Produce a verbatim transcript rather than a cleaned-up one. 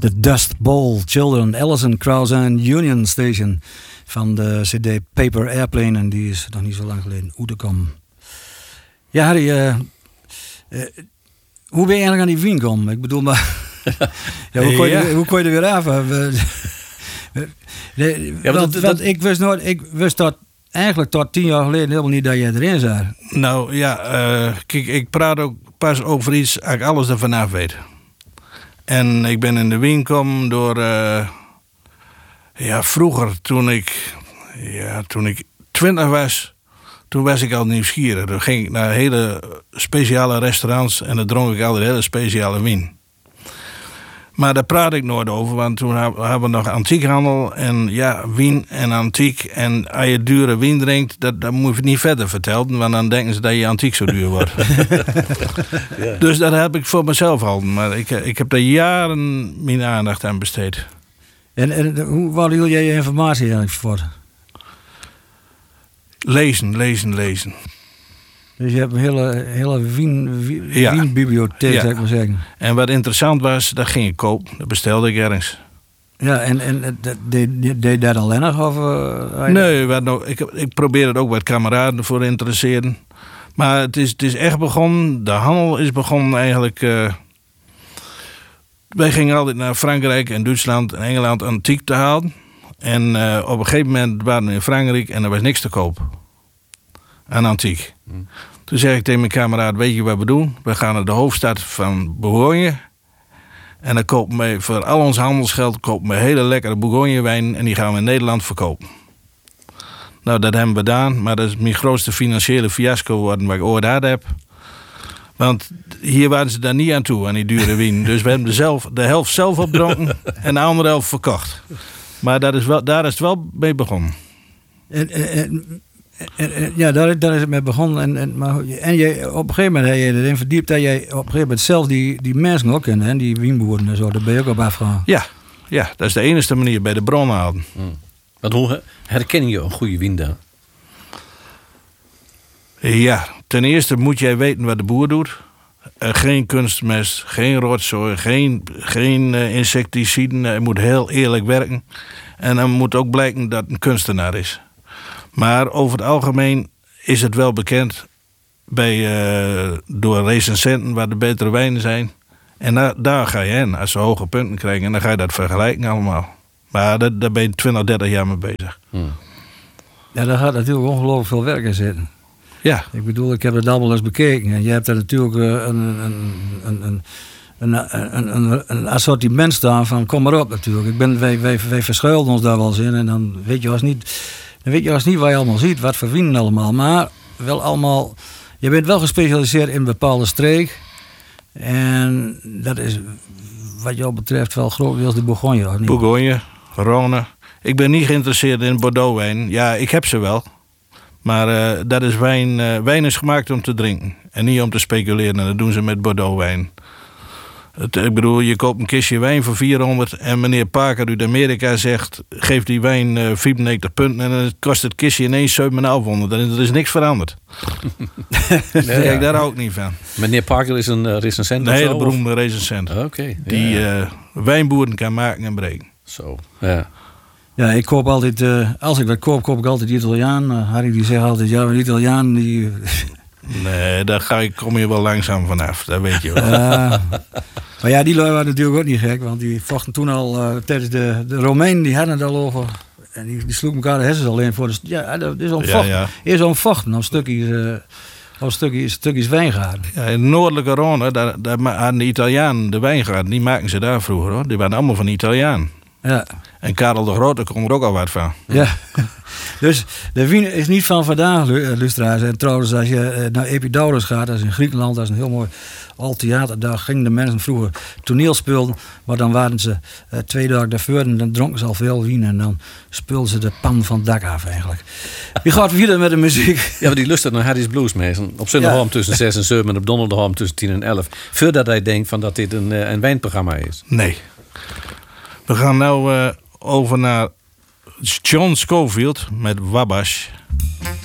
The Dust Bowl Children, Allison Krauss en Union Station van de C D Paper Airplane. En die is nog niet zo lang geleden uitgekomen. Ja, Harry, uh, uh, hoe ben je eigenlijk aan die wien gekomen? Ik bedoel, maar ja, hoe, kon je, ja. hoe kon je er weer af? ja, want, dat, want ik wist nooit, ik wist tot, eigenlijk tot tien jaar geleden helemaal niet dat je erin zat. Nou ja, uh, kijk, ik praat ook pas over iets als ik alles ervan af weet. En ik ben in de wien gekomen door, uh, ja, vroeger toen ik, ja, toen ik twintig was, toen was ik al nieuwsgierig. Dan ging ik naar hele speciale restaurants en dan dronk ik altijd hele speciale wien. Maar daar praat ik nooit over, want toen hebben we nog antiekhandel en ja, wien en antiek. En als je dure wien drinkt, dat, dat moet je niet verder vertellen, want dan denken ze dat je antiek zo duur wordt. ja. Dus dat heb ik voor mezelf al. Maar ik, ik heb daar jaren mijn aandacht aan besteed. En, en hoe waar hield jij je informatie eigenlijk voor? Lezen, lezen, lezen. Dus je hebt een hele, hele wien, wien, ja. wienbibliotheek, ja. zou ik maar zeggen. En wat interessant was, dat ging ik kopen. Dat bestelde ik ergens. Ja, en, en deed, deed dat alleen nog? Of, uh, nee, wat nog, ik, ik probeerde het ook wat kameraden voor te interesseren. Maar het is, het is echt begonnen, de handel is begonnen eigenlijk. Uh, wij gingen altijd naar Frankrijk en Duitsland en Engeland antiek te halen. En uh, op een gegeven moment waren we in Frankrijk en er was niks te kopen. Aan antiek. Hmm. Toen zei ik tegen mijn kameraad, weet je wat we doen? We gaan naar de hoofdstad van Bourgogne. En dan kopen we voor al ons handelsgeld kopen we hele lekkere Bourgogne-wijn. En die gaan we in Nederland verkopen. Nou, dat hebben we gedaan. Maar dat is mijn grootste financiële fiasco geworden wat ik ooit had heb. Want hier waren ze daar niet aan toe, aan die dure wijn. Dus we hebben de, zelf, de helft zelf opdronken en de andere helft verkocht. Maar dat is wel, daar is het wel mee begonnen. En, en, en, ja, daar, daar is het mee begonnen. En, en, maar, en je, op een gegeven moment heb je erin verdiept dat jij op een gegeven moment zelf die, die mensen ook kent, hè, die wienboeren en zo. Daar ben je ook op afgegaan. Ja, ja, dat is de enige manier bij de bron halen. Hmm. Want hoe herken je een goede wien dan? Ja, ten eerste moet jij weten wat de boer doet. Uh, geen kunstmest, geen rotzooi, geen, geen uh, insecticiden. Hij moet heel eerlijk werken. En dan moet ook blijken dat het een kunstenaar is. Maar over het algemeen is het wel bekend bij, uh, door recensenten waar de betere wijnen zijn. En daar, daar ga je heen als ze hoge punten krijgen. En dan ga je dat vergelijken allemaal. Maar dat, daar ben je twintig, dertig jaar mee bezig. Hmm. Ja, daar gaat natuurlijk ongelooflijk veel werk in zitten. Ja. Ik bedoel, ik heb het allemaal eens bekeken. En je hebt er natuurlijk een, een, een, een, een, een, een assortiment staan van kom maar op natuurlijk. Ik ben, wij, wij, wij verschuilen ons daar wel eens in. En dan weet je als niet, dan weet je als niet wat je allemaal ziet. Wat voor wienen allemaal. Maar wel allemaal, je bent wel gespecialiseerd in een bepaalde streek. En dat is wat jou betreft wel grotendeels de Bourgogne. Of niet? Bourgogne, Rhône. Ik ben niet geïnteresseerd in Bordeaux-wijn. Ja, ik heb ze wel. Maar uh, dat is wijn, uh, wijn is gemaakt om te drinken. En niet om te speculeren. En dat doen ze met Bordeaux-wijn. Het, ik bedoel, je koopt een kistje wijn voor vierhonderd. En meneer Parker uit Amerika zegt, geef die wijn uh, vierennegentig punten. En dan kost het kistje ineens zevenhonderd. En er is niks veranderd. nee, Kijk, ja. Daar hou ik niet van. Meneer Parker is een uh, recensent? Een hele of beroemde recensent. Oké. Okay, die ja. uh, wijnboeren kan maken en breken. Zo, ja. Ja, ik koop altijd, uh, als ik dat koop, koop ik altijd Italiaan. Uh, Harry die zegt altijd, ja, een Italiaan die... nee, daar ga ik, kom je wel langzaam vanaf, dat weet je wel. Uh, maar ja, die lui waren natuurlijk ook niet gek, want die vochten toen al uh, tijdens de, de Romeinen, die hadden het al over. En die, die sloegen elkaar de hersens alleen voor. Dus ja, dat is zo'n ja, vocht. Ja. Eerst zo'n vocht, dan stukjes, uh, dan stukjes, stukjes wijngaarden. Ja, in de noordelijke Rhône, daar, daar hadden de Italianen de wijngaarden, die maken ze daar vroeger hoor. Die waren allemaal van Italiaan. Ja. En Karel de Grote komt er ook al wat van. Ja, dus de wien is niet van vandaag, lustra's. En trouwens, als je naar Epidaurus gaat, dat is in Griekenland, dat is een heel mooi oud theater. Daar gingen de mensen vroeger toneel spelen, maar dan waren ze uh, twee dagen daarvoor en dan dronken ze al veel wien en dan speelden ze de pan van het dak af eigenlijk. Wie gaat verder met de muziek? Ja, maar die lust naar Harry's Blues meestal. Op zondagavond ja. tussen zes en zeven en op donderdagavond tussen tien en elf. Voordat hij denkt van dat dit een, een wijnprogramma is. Nee. We gaan nu uh, over naar John Scofield met Wabash.